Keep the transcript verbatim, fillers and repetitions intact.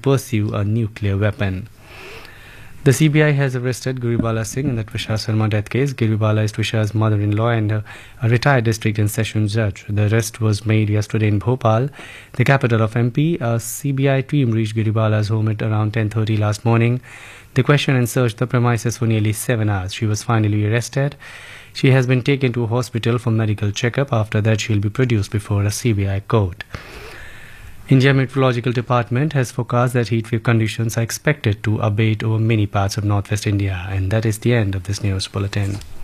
pursue a nuclear weapon. The C B I has arrested Guribala Singh in the Trisha Sharma death case. Guribala is Trisha's mother-in-law and a retired district and sessions judge. The arrest was made yesterday in Bhopal, the capital of M P. A C B I team reached Guribala's home at around ten thirty last morning. They questioned and searched the premises for nearly seven hours. She was finally arrested. She has been taken to a hospital for medical checkup. After that, she will be produced before a C B I court. India Meteorological Department has forecast that heatwave conditions are expected to abate over many parts of northwest India. And that is the end of this news bulletin.